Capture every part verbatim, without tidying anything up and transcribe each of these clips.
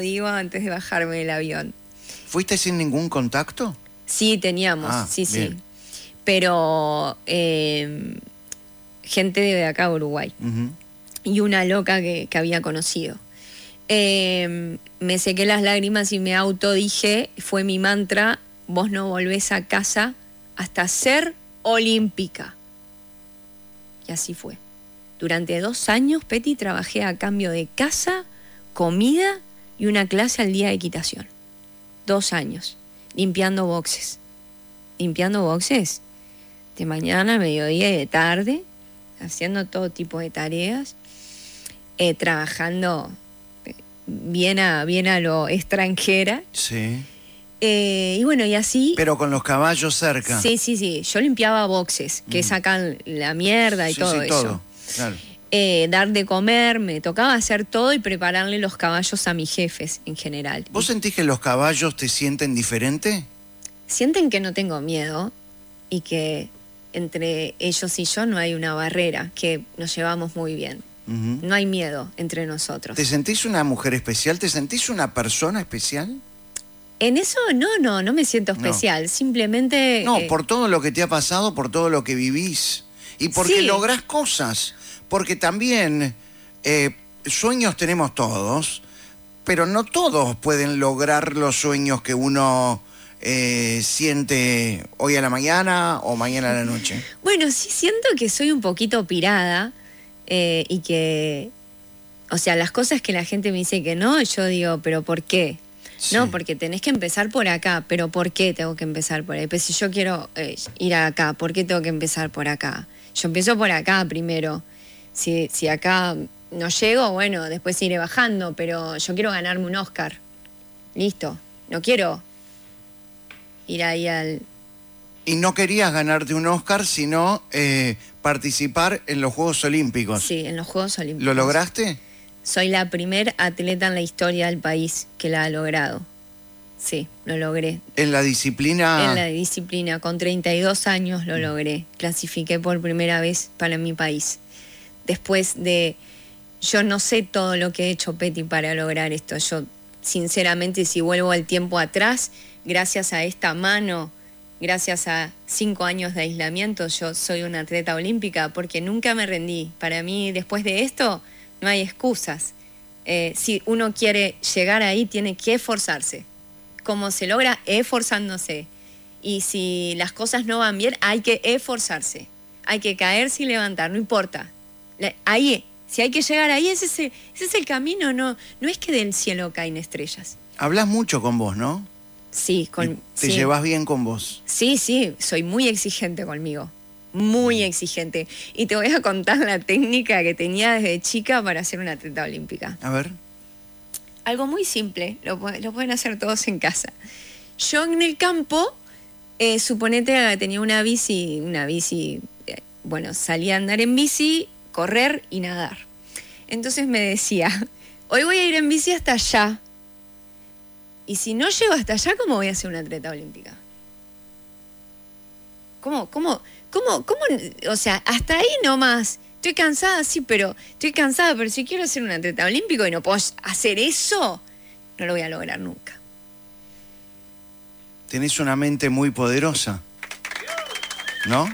digo antes de bajarme del avión. ¿Fuiste sin ningún contacto? Sí, teníamos, Ah, sí, bien. sí. Pero eh, gente de acá, Uruguay. Uh-huh. Y una loca que, que había conocido. Eh, me sequé las lágrimas y me autodije, fue mi mantra, vos no volvés a casa hasta ser olímpica. Y así fue. Durante dos años, Peti, trabajé a cambio de casa, comida y una clase al día de equitación. Dos años, limpiando boxes. Limpiando boxes de mañana, mediodía y de tarde, haciendo todo tipo de tareas, eh, trabajando bien a, bien a lo extranjera. Sí. Eh, y bueno, y así... Pero con los caballos cerca. Sí, sí, sí. Yo limpiaba boxes, que mm. sacan la mierda y sí, todo sí, eso. Todo. Claro. Eh, dar de comer, me tocaba hacer todo y prepararle los caballos a mis jefes en general. ¿Vos sentís que los caballos te sienten diferente? Sienten que no tengo miedo y que entre ellos y yo no hay una barrera, que nos llevamos muy bien. Uh-huh. No hay miedo entre nosotros. ¿Te sentís una mujer especial? ¿Te sentís una persona especial? En eso no, no, no me siento especial. No. Simplemente... No, eh... por todo lo que te ha pasado, por todo lo que vivís. Y porque sí. lográs cosas. Porque también eh, sueños tenemos todos, pero no todos pueden lograr los sueños que uno eh, siente hoy a la mañana o mañana a la noche. Bueno, sí siento que soy un poquito pirada eh, y que, o sea, las cosas que la gente me dice que no, yo digo, ¿pero por qué? Sí. No, porque tenés que empezar por acá, pero ¿por qué tengo que empezar por ahí? Pues si yo quiero eh, ir acá, ¿por qué tengo que empezar por acá? Yo empiezo por acá primero. Si, si acá no llego, bueno, después iré bajando, pero yo quiero ganarme un Oscar. Listo. No quiero ir ahí al... Y no querías ganarte un Oscar, sino eh, participar en los Juegos Olímpicos. Sí, en los Juegos Olímpicos. ¿Lo lograste? Soy la primer atleta en la historia del país que la ha logrado. Sí, lo logré. ¿En la disciplina? En la disciplina. Con treinta y dos años lo logré. Clasifiqué por primera vez para mi país. Después de... Yo no sé todo lo que he hecho, Peti, para lograr esto. Yo, sinceramente, si vuelvo el tiempo atrás, gracias a esta mano, gracias a cinco años de aislamiento, yo soy una atleta olímpica porque nunca me rendí. Para mí, después de esto, no hay excusas. Eh, si uno quiere llegar ahí, tiene que esforzarse. ¿Cómo se logra? Esforzándose. Y si las cosas no van bien, hay que esforzarse. Hay que caerse y levantar, no importa. Ahí, si hay que llegar ahí, ese es el, ese es el camino, no, no es que del cielo caen estrellas. Hablas mucho con vos, ¿no? Sí, con, ¿Te sí. llevas bien con vos? Sí, sí, soy muy exigente conmigo, muy exigente. Y te voy a contar la técnica que tenía desde chica para ser una atleta olímpica. A ver. Algo muy simple, lo, lo pueden hacer todos en casa. Yo en el campo, eh, suponete que tenía una bici, una bici, eh, bueno, salía a andar en bici, correr y nadar. Entonces me decía, hoy voy a ir en bici hasta allá. Y si no llego hasta allá, ¿cómo voy a ser una atleta olímpica? ¿Cómo, cómo, cómo, cómo? O sea, hasta ahí nomás. Estoy cansada, sí, pero estoy cansada, pero si quiero ser un atleta olímpico y no puedo hacer eso, no lo voy a lograr nunca. Tenés una mente muy poderosa, ¿no?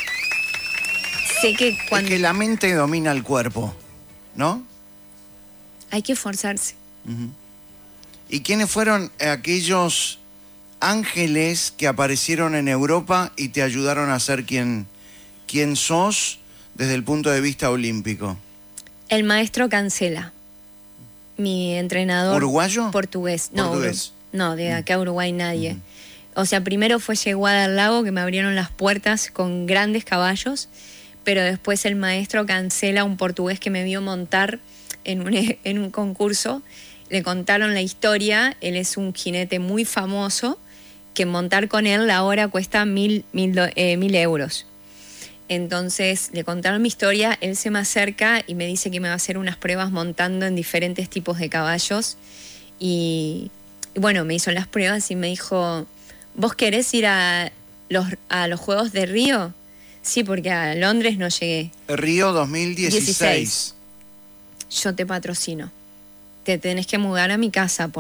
Sé que cuando... Es que la mente domina el cuerpo, ¿no? Hay que esforzarse. Uh-huh. ¿Y quiénes fueron aquellos ángeles que aparecieron en Europa y te ayudaron a ser quien, quien sos desde el punto de vista olímpico? El maestro Cancela, mi entrenador. ¿Uruguayo? Portugués. No, Portugués. Uru- no, de acá a Uruguay nadie. Uh-huh. O sea, primero fue Yeguada al Lago, que me abrieron las puertas con grandes caballos, pero después el maestro Cancela, un portugués que me vio montar en un, en un concurso, le contaron la historia. Él es un jinete muy famoso, que montar con él la hora cuesta mil, mil, eh, mil euros. Entonces le contaron mi historia, él se me acerca y me dice que me va a hacer unas pruebas montando en diferentes tipos de caballos. Y, y bueno, me hizo las pruebas y me dijo, ¿vos querés ir a los, a los Juegos de Río? Sí, porque a Londres no llegué. Río dos mil dieciséis. dieciséis. Yo te patrocino. Te tenés que mudar a mi casa. Por